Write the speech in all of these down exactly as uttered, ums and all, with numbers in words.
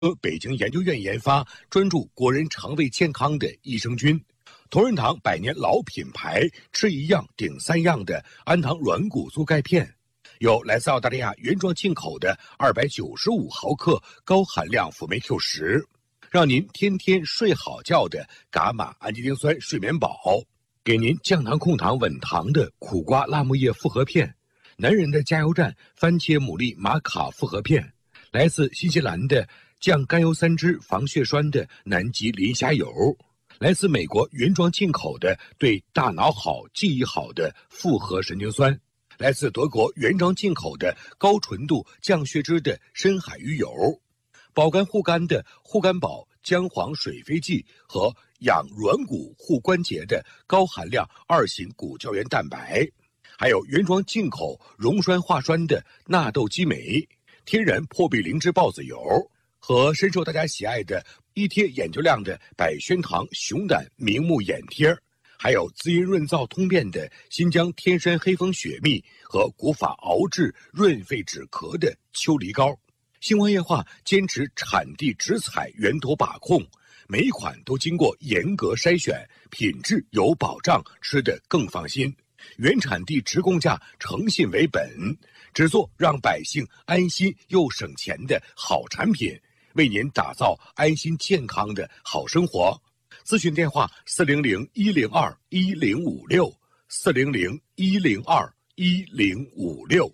北京研究院研发，专注国人肠胃健康的益生菌。同仁堂百年老品牌，吃一样顶三样的安堂软骨素钙片，有来自澳大利亚原装进口的二百九十五毫克高含量辅酶 Q 十，让您天天睡好觉的伽马氨基丁酸睡眠宝，给您降糖控糖稳糖的苦瓜辣木叶复合片，男人的加油站番茄牡蛎玛卡复合片，来自新西兰的降甘油三酯防血栓的南极磷虾油，来自美国原装进口的对大脑好记忆好的复合神经酸，来自德国原装进口的高纯度降血脂的深海鱼油，保肝护肝的护肝宝姜黄水飞剂和养软骨护关节的高含量二型骨胶原蛋白，还有原装进口溶栓化栓的纳豆激酶，天然破壁灵芝孢子油，和深受大家喜爱的一贴眼球亮的百宣堂熊胆明目眼贴，还有滋阴润燥通便的新疆天山黑蜂雪蜜和古法熬制润肺止咳的秋梨膏。星光液化坚持产地直采源头把控，每一款都经过严格筛选，品质有保障，吃得更放心。原产地直供价，诚信为本，只做让百姓安心又省钱的好产品，为您打造安心健康的好生活。咨询电话四零零一零二一零五六四零零一零二一零五六。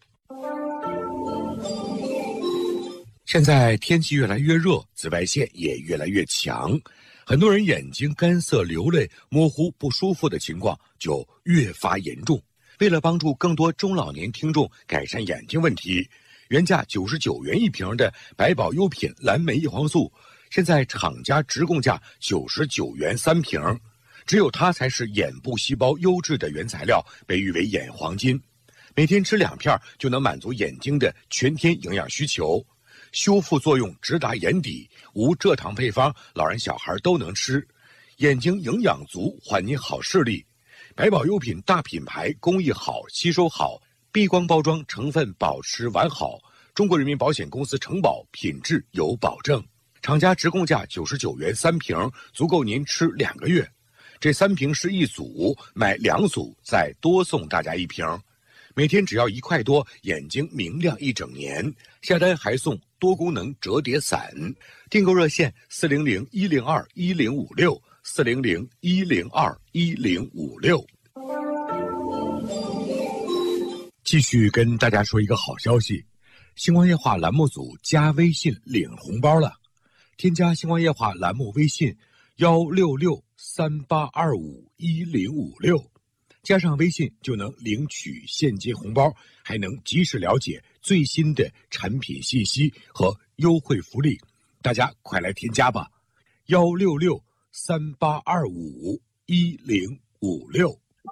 现在天气越来越热，紫外线也越来越强，很多人眼睛干涩、流泪、模糊、不舒服的情况就越发严重。为了帮助更多中老年听众改善眼睛问题，原价九十九元一瓶的百宝优品蓝莓叶黄素，现在厂家直供价九十九元三瓶，只有它才是眼部细胞优质的原材料，被誉为眼黄金。每天吃两片就能满足眼睛的全天营养需求，修复作用直达眼底，无蔗糖配方，老人小孩都能吃，眼睛营养足，还您好视力。百宝优品大品牌，工艺好，吸收好，避光包装，成分保持完好，中国人民保险公司承保，品质有保证。厂家直供价九十九元三瓶，足够您吃两个月。这三瓶是一组，买两组再多送大家一瓶，每天只要一块多，眼睛明亮一整年。下单还送多功能折叠伞，订购热线四零零一零二一零五六四零零一零二一零五六。继续跟大家说一个好消息，星光夜话栏目组加微信领红包了，添加星光夜话栏目微信幺六六三八二五一零五六，加上微信就能领取现金红包，还能及时了解最新的产品信息和优惠福利，大家快来添加吧，幺六六三八二五一零五六。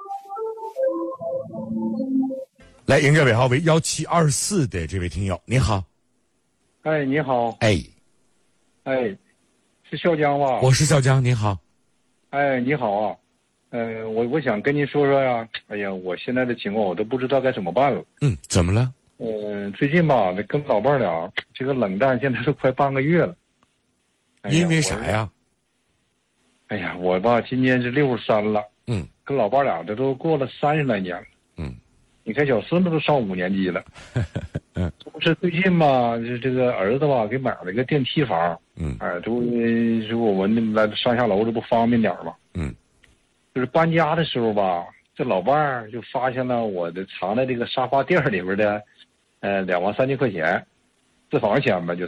来迎接尾号为幺七二四的这位听友，你好。 哎，你好。 哎， 哎，是笑江吧？ 我是笑江，你好。 哎，你好啊。呃，我我想跟您说说呀。哎呀，我现在的情况我都不知道该怎么办了。 嗯，怎么了？ 呃，最近吧，那跟老伴儿俩这个冷战现在都快半个月了。哎、 因为啥呀？ 哎呀，我吧今年是六十三了。 嗯。 跟老伴儿俩这都过了三十来年了。 嗯。 你看小孙子都上五年级了。嗯。这不是最近吧，这这个儿子吧给买了一个电梯房。 嗯。 哎，这不如果我们来上下楼这不方便点吗？ 嗯。 就是搬家的时候吧，这老伴儿就发现了我的藏在这个沙发垫里边的，呃，两万三千块钱，私房钱吧，就是。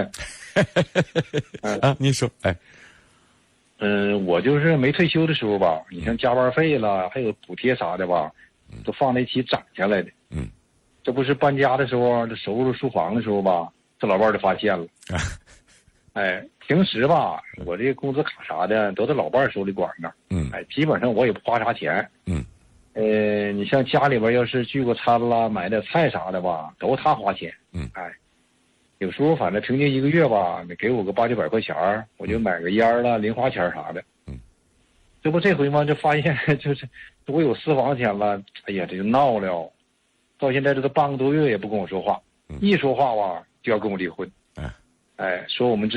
啊，你说，哎， 嗯、呃，我就是没退休的时候吧，你像加班费了，还有补贴啥的吧，都放在一起攒下来的。 嗯， 这不是搬家的时候，这收拾书房的时候吧，这老伴儿就发现了。啊、哎。平时吧，我这个工资卡啥的都在老伴儿手里管着。 嗯， 哎，基本上我也不花啥钱。 嗯， 呃，你像家里边要是聚个餐啦，买点菜啥的吧，都他花钱。 嗯， 哎，有时候反正平均一个月吧，你给我个八九百块钱儿，我就买个烟啦、零花钱啥的。 嗯， 这不这回吗？就发现就是我有私房钱了，哎呀，这就闹了，到现在这都半个多月也不跟我说话， 嗯、 一说话吧就要跟我离婚。 哎， 哎，说我们这。